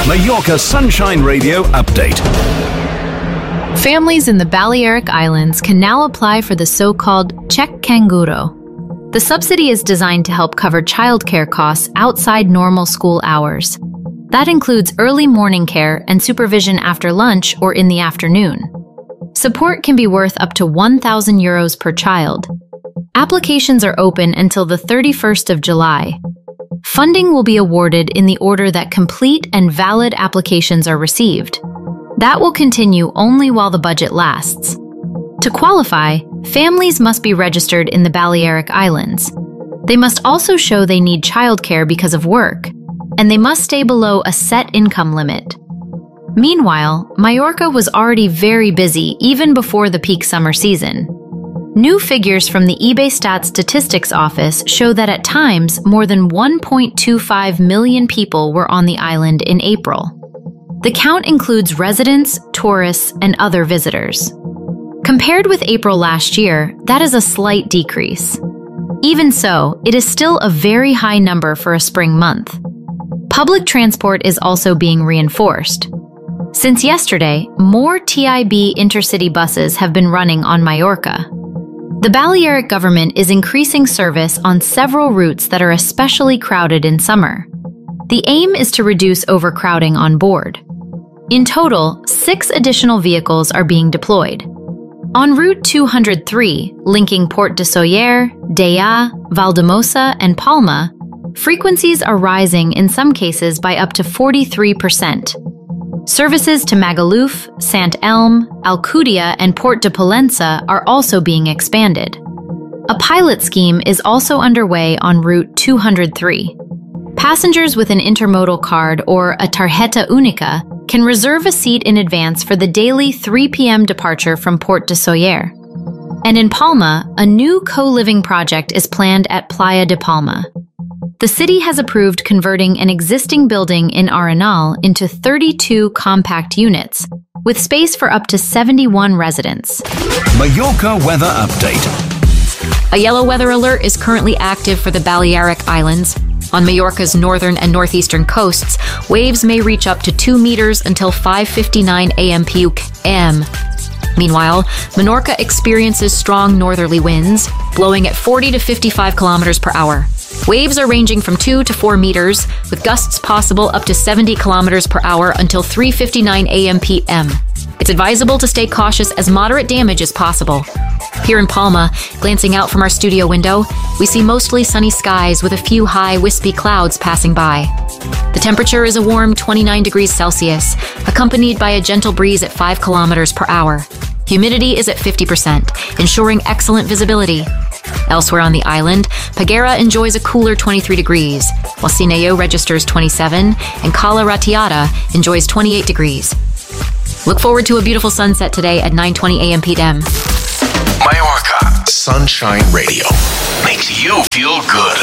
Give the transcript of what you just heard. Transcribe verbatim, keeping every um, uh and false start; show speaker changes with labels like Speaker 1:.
Speaker 1: Mallorca Sunshine Radio update.
Speaker 2: Families in the Balearic Islands can now apply for the so-called Cheque Canguro. The subsidy is designed to help cover childcare costs outside normal school hours. That includes early morning care and supervision after lunch or in the afternoon. Support can be worth up to one thousand euros per child. Applications are open until the thirty-first of July. Funding will be awarded in the order that complete and valid applications are received. That will continue only while the budget lasts. To qualify, families must be registered in the Balearic Islands. They must also show they need childcare because of work, and they must stay below a set income limit. Meanwhile, Mallorca was already very busy even before the peak summer season. New figures from the eBay Statistics Office show that at times more than one point two five million people were on the island in April. The count includes residents, tourists, and other visitors. Compared with April last year, that is a slight decrease. Even so, it is still a very high number for a spring month. Public transport is also being reinforced. Since yesterday, more T I B intercity buses have been running on Mallorca. The Balearic government is increasing service on several routes that are especially crowded in summer. The aim is to reduce overcrowding on board. In total, six additional vehicles are being deployed. On Route two hundred three, linking Port de Sóller, Deià, Valldemossa, and Palma, frequencies are rising in some cases by up to forty-three percent. Services to Magaluf, Sant Elm, Alcúdia, and Port de Pollença are also being expanded. A pilot scheme is also underway on Route two hundred three. Passengers with an intermodal card or a tarjeta única can reserve a seat in advance for the daily three p m departure from Port de Sóller. And in Palma, a new co-living project is planned at Playa de Palma. The city has approved converting an existing building in Arenal into thirty-two compact units, with space for up to seventy-one residents.
Speaker 1: Mallorca weather update.
Speaker 3: A yellow weather alert is currently active for the Balearic Islands. On Mallorca's northern and northeastern coasts, waves may reach up to two meters until five fifty-nine a m P M. Meanwhile, Menorca experiences strong northerly winds, blowing at forty to fifty-five kilometers per hour. Waves are ranging from two to four meters, with gusts possible up to seventy kilometers per hour until three fifty-nine a m P M. It's advisable to stay cautious as moderate damage is possible. Here in Palma, glancing out from our studio window, we see mostly sunny skies with a few high, wispy clouds passing by. The temperature is a warm twenty-nine degrees Celsius, accompanied by a gentle breeze at five kilometers per hour. Humidity is at fifty percent, ensuring excellent visibility. Elsewhere on the island, Peguera enjoys a cooler twenty-three degrees, while Sineo registers twenty-seven and Cala Ratiada enjoys twenty-eight degrees. Look forward to a beautiful sunset today at nine twenty a m P M.
Speaker 1: Mallorca Sunshine Radio makes you feel good.